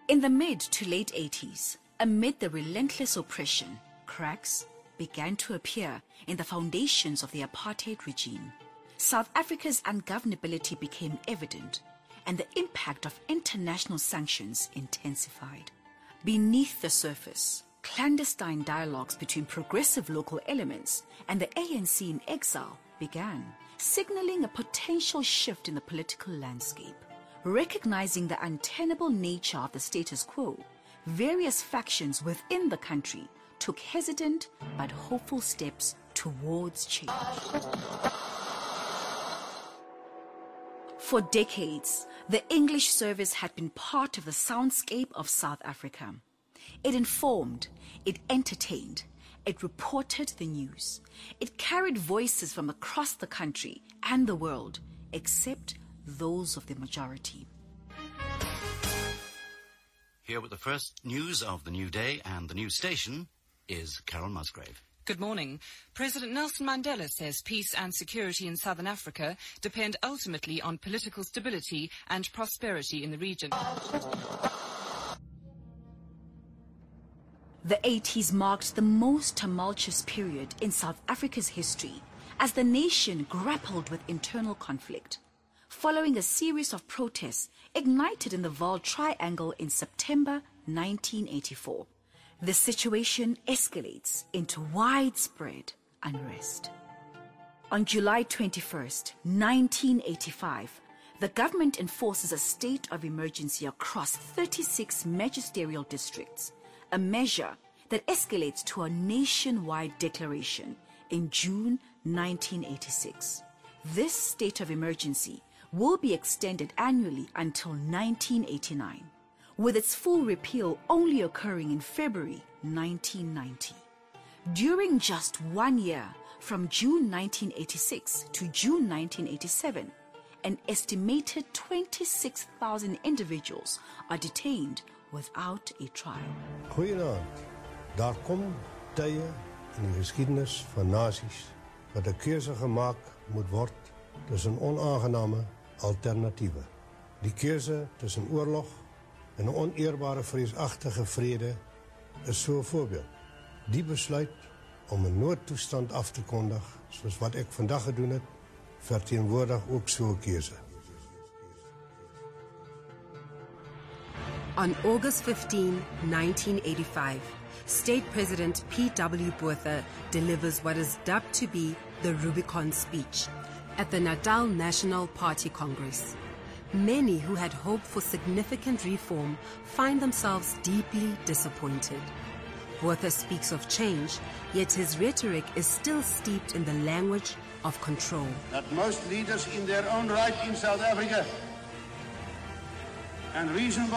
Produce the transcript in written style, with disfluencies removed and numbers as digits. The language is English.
In the mid to late 80s, amid the relentless oppression, cracks began to appear in the foundations of the apartheid regime. South Africa's ungovernability became evident, and the impact of international sanctions intensified. Beneath the surface, clandestine dialogues between progressive local elements and the ANC in exile began, signaling a potential shift in the political landscape. Recognizing the untenable nature of the status quo, various factions within the country took hesitant but hopeful steps towards change. For decades, the English service had been part of the soundscape of South Africa. It informed, it entertained, it reported the news. It carried voices from across the country and the world, except those of the majority. Here with the first news of the new day and the new station is Carol Musgrave. Good morning. President Nelson Mandela says peace and security in Southern Africa depend ultimately on political stability and prosperity in the region. The 80s marked the most tumultuous period in South Africa's history as the nation grappled with internal conflict. Following a series of protests ignited in the Vaal Triangle in September 1984, the situation escalates into widespread unrest. On July 21st, 1985, the government enforces a state of emergency across 36 magisterial districts, a measure that escalates to a nationwide declaration in June 1986. This state of emergency will be extended annually until 1989, with its full repeal only occurring in February 1990. During just 1 year, from June 1986 to June 1987, an estimated 26,000 individuals are detained without a trial. Goeienaand. Daar kom tye in die geskiedenis van nasies wat 'n keuse gemaak moet word tussen onaangename alternatiewe. Die keuse tussen oorlog en 'n oneerbare vreesagtige vrede is so 'n voorbeeld. Die besluit om 'n noodtoestand af te kondig, soos wat ek vandag gedoen het, verteenwoordig ook so 'n keuse. On August 15, 1985, State President P.W. Botha delivers what is dubbed to be the Rubicon speech at the Natal National Party Congress. Many who had hoped for significant reform find themselves deeply disappointed. Botha speaks of change, yet his rhetoric is still steeped in the language of control. That most leaders in their own right in South Africa and reasonable